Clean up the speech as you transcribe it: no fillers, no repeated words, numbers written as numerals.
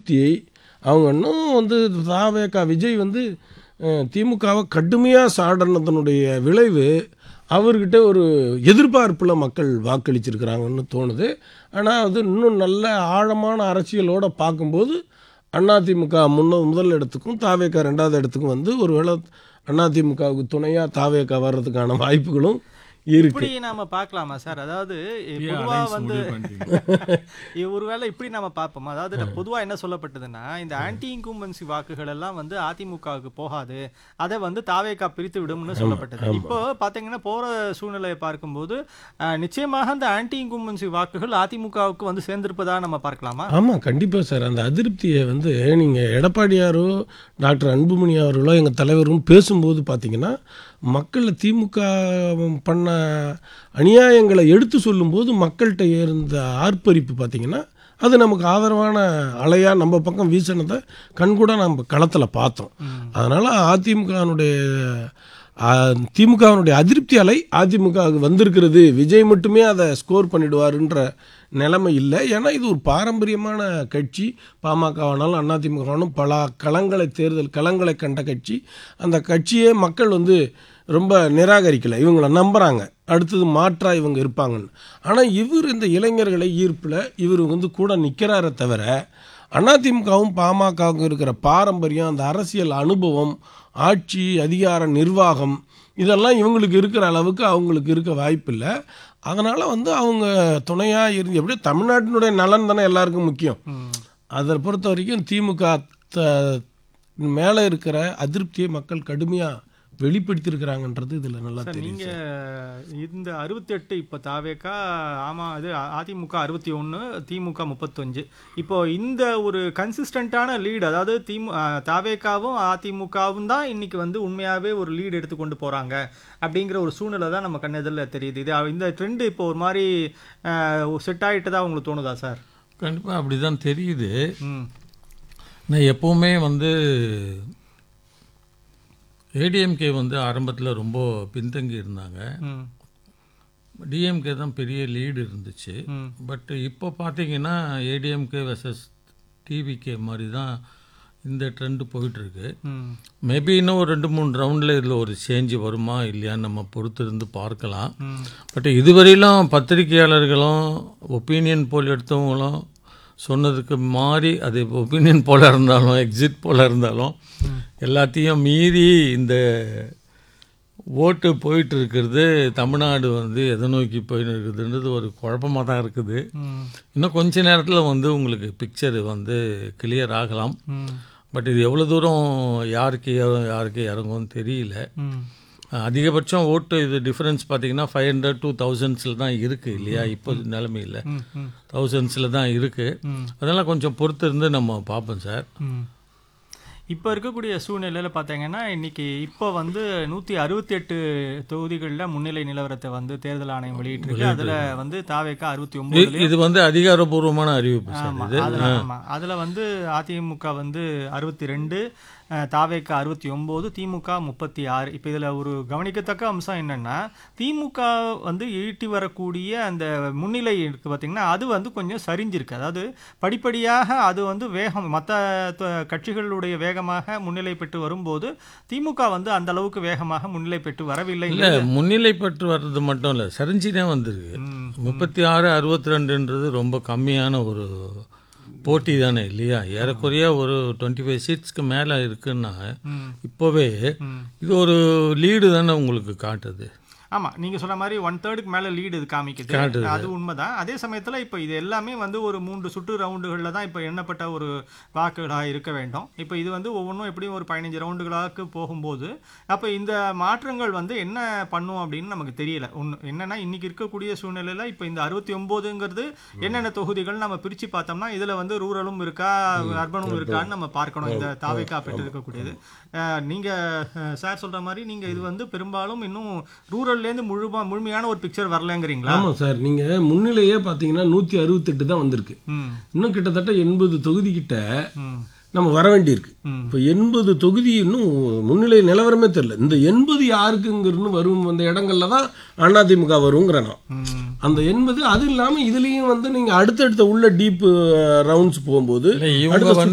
அதிருப்தியை அவங்க இன்னும் வந்து தாவேகா விஜய் வந்து திமுகவை கடுமையாக சாடினதனுடைய விளைவு அவர்கிட்ட ஒரு எதிர்பார்ப்பில் மக்கள் வாக்களிச்சிருக்கிறாங்கன்னு தோணுது. ஆனால் அது இன்னும் நல்ல ஆழமான அரசியலோடு பார்க்கும்போது அதிமுக முதல் இடத்துக்கும் தாவேகா 2வது இடத்துக்கும் வந்து ஒருவேளை அதிமுகவுக்கு துணையாக தாவேகா வர்றதுக்கான வாய்ப்புகளும் இப்படி நாம பார்க்கலாமா சார்? அதாவது பொதுவா வந்து ஒருவேளை இப்படி நாம பார்ப்போம். அதாவது பொதுவா என்ன சொல்லப்பட்டதுன்னா, இந்த ஆன்டி இன்கும்பன்சி வாக்குகள் எல்லாம் வந்து அதிமுகவுக்கு போகாது, அதை வந்து தாவேகா பிரித்து விடும்னு சொல்லப்பட்டது. இப்போ பாத்தீங்கன்னா போற சூழ்நிலையை பார்க்கும்போது நிச்சயமாக அந்த ஆன்டி இன்கும்பன்சி வாக்குகள் அதிமுகவுக்கு வந்து சேர்ந்திருப்பதா நம்ம பார்க்கலாமா? ஆமா, கண்டிப்பா சார். அந்த அதிருப்தியை வந்து நீங்க எடப்பாடியாரோ டாக்டர் அன்புமணி அவர்களோ எங்க தலைவரும் பேசும்போது பாத்தீங்கன்னா, மக்கள் திமுக பண்ண அநியாயங்களை எடுத்து சொல்லும்போது மக்கள்கிட்ட இருந்த ஆர்ப்பரிப்பு பார்த்திங்கன்னா அது நமக்கு ஆதரவான அலையாக நம்ம பக்கம் வீசினதை கண்கூட நம்ம களத்தில் பார்த்தோம். அதனால் திமுகவினுடைய அதிருப்தி அலை அதிமுகவுக்கு வந்திருக்கிறது. விஜய் மட்டுமே அதை ஸ்கோர் பண்ணிடுவாருன்ற நிலைமை இல்லை. ஏன்னா இது ஒரு பாரம்பரியமான கட்சி. பாமகவானாலும் அதிமுகவானாலும் பல தேர்தல் களங்களை கண்ட கட்சி. அந்த கட்சியே மக்கள் வந்து ரொம்ப நிராகரிக்கலை, இவங்களை நம்புகிறாங்க, அடுத்தது மாற்றா இவங்க இருப்பாங்கன்னு. ஆனால் இவர் இந்த இளைஞர்களை ஈர்ப்பில் இவர் வந்து கூட நிற்கிறாரே தவிர அதிமுகவும் பாமகவுக்கும் இருக்கிற பாரம்பரியம், அந்த அரசியல் அனுபவம், ஆட்சி அதிகார நிர்வாகம் இதெல்லாம் இவங்களுக்கு இருக்கிற அளவுக்கு அவங்களுக்கு இருக்க வாய்ப்பில்லை. அதனால் வந்து அவங்க துணையாக இருந்து எப்படியோ தமிழ்நாட்டினுடைய நலன் தானே எல்லாருக்கும் முக்கியம். அதை பொறுத்த வரைக்கும் திமுக மேலே இருக்கிற அதிருப்தியை மக்கள் கடுமையாக வெளிப்படுத்தியிருக்கிறாங்கன்றது இதில் நல்லா தெரியும். நீங்கள் இந்த 68 இப்போ தாவேகா இது அதிமுக 61 திமுக 35 இப்போ இந்த ஒரு கன்சிஸ்டண்ட்டான லீடு, அதாவது தாவேகாவும் அதிமுகவும் தான் இன்னைக்கு வந்து உண்மையாகவே ஒரு லீடு எடுத்து கொண்டு போகிறாங்க அப்படிங்கிற ஒரு சூழ்நிலை தான் நம்ம கண்ணெதிரில் தெரியுது. இந்த ட்ரெண்டு இப்போ ஒரு மாதிரி செட் ஆகிட்டு தான் உங்களுக்கு தோணுதா சார்? கண்டிப்பாக அப்படி தான் தெரியுது. நான் எப்போவுமே வந்து ஏடிஎம்கே வந்து ஆரம்பத்தில் ரொம்ப பின்தங்கி இருந்தாங்க. டிஎம்கே தான் பெரிய லீடு இருந்துச்சு. பட் இப்போ பார்த்தீங்கன்னா ஏடிஎம்கே வெர்சஸ் டிவிகே மாதிரி தான் இந்த ட்ரெண்டு போயிட்டுருக்கு. மேபி இன்னும் ஒரு 2-3 ரவுண்டில் இதில் ஒரு சேஞ்சு வருமா இல்லையான்னு நம்ம பொறுத்திருந்து பார்க்கலாம். பட் இதுவரையிலும் பத்திரிகையாளர்களும் ஒப்பீனியன் போல் எடுத்தவங்களும் சொன்னதுக்கு மாறி, அது ஒப்பீனியன் போல இருந்தாலும் எக்ஸிட் போல இருந்தாலும் எல்லாத்தையும் மீறி இந்த ஓட்டு போயிட்டு இருக்கிறது தமிழ்நாடு வந்து எதை நோக்கி போயிட்டு இருக்குதுன்றது ஒரு குழப்பமாக தான் இருக்குது. இன்னும் கொஞ்ச நேரத்தில் வந்து உங்களுக்கு பிக்சர் வந்து கிளியர் ஆகலாம். பட் இது எவ்வளோ தூரம் யாருக்கு இறங்கும்னு தெரியல. அதிகபட்சம் ஓட்டு இது டிஃப்ரென்ஸ் பார்த்தீங்கன்னா 500 to 1000s தான் இருக்குது இல்லையா? இப்போ நிலைமையில் 1000s தான் இருக்குது. அதெல்லாம் கொஞ்சம் பொறுத்து இருந்து நம்ம பார்ப்போம் சார். இப்போ இருக்கக்கூடிய சூழ்நிலையில் பார்த்தீங்கன்னா இன்றைக்கி இப்போ வந்து 168 தொகுதிகளில் முன்னிலை நிலவரத்தை வந்து தேர்தல் ஆணையம் வெளியிட்டிருக்கு. அதில் வந்து தாவேகா 69. இது வந்து அதிகாரப்பூர்வமான அறிவிப்பு. அதில் வந்து அதிமுக வந்து 62, தாவேகா 69, திமுக 36. இப்போ இதில் ஒரு கவனிக்கத்தக்க அம்சம் என்னென்னா, திமுக வந்து ஈட்டி வரக்கூடிய அந்த முன்னிலை இருக்குது பார்த்திங்கன்னா, அது வந்து கொஞ்சம் சரிஞ்சிருக்கு. அதாவது படிப்படியாக அது வந்து மற்ற கட்சிகளுடைய வேகமாக முன்னிலை பெற்று வரும்போது திமுக வந்து அந்த அளவுக்கு வேகமாக முன்னிலை பெற்று வரவில்லை. இல்லை, முன்னிலை பெற்று வர்றது மட்டும் இல்லை, சரிஞ்சுனே வந்திருக்கு. 36-62ன்றது ரொம்ப கம்மியான ஒரு போட்டி தானே இல்லையா? ஏறக்குறைய ஒரு 25 சீட்ஸ்க்கு மேலே இருக்குன்னா இப்போவே இது ஒரு லீடு தானே உங்களுக்கு காட்டுது. ஆமாம், நீங்கள் சொன்ன மாதிரி 1/3க்கு மேலே லீடு இது காமிக்குது. அது உண்மைதான். அதே சமயத்தில் இப்போ இது எல்லாமே வந்து ஒரு 3 சுற்று ரவுண்டுகளில் தான் இப்போ எண்ணப்பட்ட ஒரு வாக்குகளாக இருக்க வேண்டும். இப்போ இது வந்து ஒவ்வொன்றும் எப்படியும் ஒரு 15 ரவுண்டுகளாக போகும்போது அப்போ இந்த மாற்றங்கள் வந்து என்ன பண்ணும் அப்படின்னு நமக்கு தெரியல. என்னென்னா இன்றைக்கி இருக்கக்கூடிய சூழ்நிலையில் இப்போ இந்த 69ங்கிறது என்னென்ன தொகுதிகள் நம்ம பிரித்து பார்த்தோம்னா இதில் வந்து ரூரலும் இருக்கா, அர்பனும் இருக்கான்னு நம்ம பார்க்கணும். இந்த தாவேகா பெற்று இருக்கக்கூடியது நீங்கள் சார் சொல்கிற மாதிரி நீங்கள் இது வந்து பெரும்பாலும் இன்னும் ரூரல் முழுமையான ஒரு பிக்சர் வரலங்கிறீங்களா? ஆமாம் சார், நீங்கள் முன்னிலையே பார்த்தீங்கன்னா 168 தான் வந்திருக்கு. இன்னும் கிட்டத்தட்ட 80 தொகுதி கிட்ட நம்ம வர வேண்டியிருக்கு. இப்போ 80 தொகுதி இன்னும் முன்னிலை நிலவரமே தெரியல. இந்த 80 யாருக்குங்கிறது வரும் அந்த இடங்கள்ல தான் அதிமுக வருங்கிறோம். அந்த 80 அது இல்லாமல் இதுலேயும் வந்து நீங்கள் அடுத்தடுத்த உள்ள டீப் ரவுண்ட்ஸ் போகும்போது